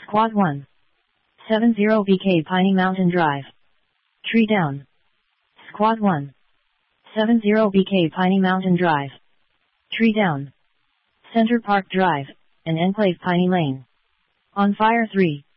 Squad 1. 70 BK Piney Mountain Drive. Tree down. Squad 1. 70 BK Piney Mountain Drive. Tree down. Center Park Drive, and Enclave Piney Lane. On fire 3.